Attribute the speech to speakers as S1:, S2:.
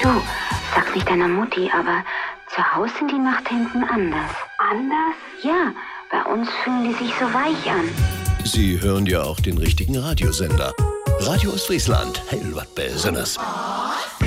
S1: Du, sag nicht deiner Mutti, aber zu Hause sind die Nachthemden anders.
S2: Anders?
S1: Ja, bei uns fühlen die sich so weich an.
S3: Sie hören ja auch den richtigen Radiosender. Radio Ostfriesland, hell wat Besonderes.